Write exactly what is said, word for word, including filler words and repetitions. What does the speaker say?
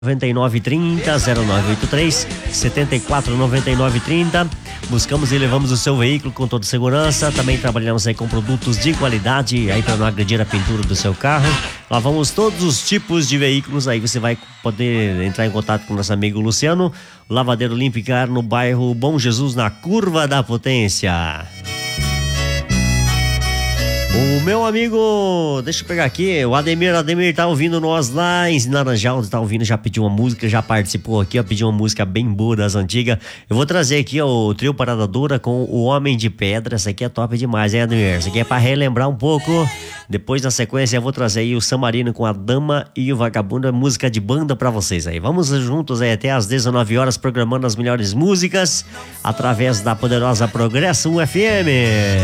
noventa e nove trinta, zero nove oito três, setenta e quatro noventa e nove trinta. Buscamos e levamos o seu veículo com toda segurança. Também trabalhamos aí com produtos de qualidade aí para não agredir a pintura do seu carro. Lavamos todos os tipos de veículos. Aí você vai poder entrar em contato com o nosso amigo Luciano, Lavadeiro Limpicar, no bairro Bom Jesus, na Curva da Potência. O meu amigo, deixa eu pegar aqui, o Ademir, Ademir tá ouvindo nós lá em Laranjal, tá ouvindo, já pediu uma música, já participou aqui, ó, pediu uma música bem boa das antigas. Eu vou trazer aqui, ó, o trio Parada Dura com o Homem de Pedra. Essa aqui é top demais, hein, Ademir? Essa aqui é pra relembrar um pouco. Depois, na sequência, eu vou trazer aí o Samarino com a Dama e o Vagabundo, é música de banda pra vocês aí. Vamos juntos aí até às dezenove horas, programando as melhores músicas através da poderosa Progresso U F M.